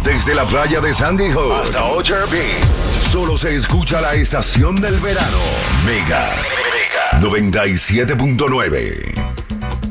Desde la playa de Sandy Hook hasta Orchard Beach, solo se escucha la estación del verano. Mega 97.9.